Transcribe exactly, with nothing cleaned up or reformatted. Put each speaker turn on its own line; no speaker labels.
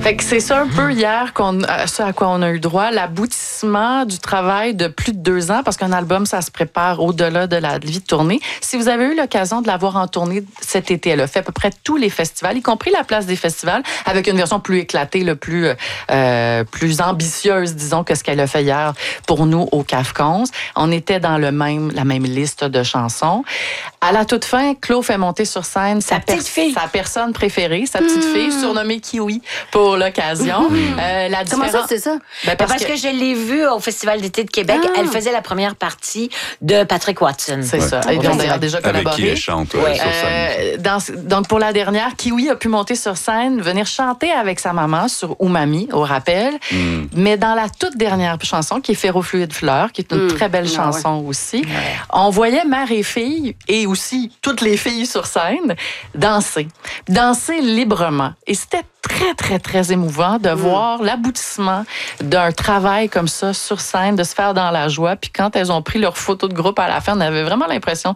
Fait que c'est ça un peu hier, qu'on, ça à quoi on a eu droit, l'aboutissement du travail de plus de deux ans, parce qu'un album, ça se prépare au-delà de la vie de tournée. Si vous avez eu l'occasion de l'avoir en tournée cet été, elle a fait à peu près tous les festivals, y compris la place des festivals, avec une version plus éclatée, le plus, euh, plus ambitieuse, disons, que ce qu'elle a fait hier pour nous au C A F onze. On était dans le même, la même liste de chansons. À la toute fin, Claude fait monter sur scène sa,
sa petite
per-
fille,
sa personne préférée, sa petite mmh. fille, surnommée Kiwi pour l'occasion.
Mmh.
Euh, la
Comment
différence...
ça, c'est ça?
Ben
parce
parce
que...
que
je l'ai vue au Festival d'été de Québec. Ah. Elle faisait la première partie de Patrick Watson.
C'est ouais. ça. Ils ont d'ailleurs déjà collaboré.
Avec qui elle chante, ouais, ouais. sur scène.
Euh, dans, donc, pour la dernière, Kiwi a pu monter sur scène, venir chanter avec sa maman sur Umami, au rappel. Mm. Mais dans la toute dernière chanson, qui est Ferrofluide Fleur, qui est une mm. très belle ah, chanson ouais. aussi, ouais. on voyait mère et fille, et aussi toutes les filles sur scène, danser. Danser librement. Et c'était très, très, très émouvant de mmh. voir l'aboutissement d'un travail comme ça sur scène, de se faire dans la joie. Puis quand elles ont pris leur photo de groupe à la fin, on avait vraiment l'impression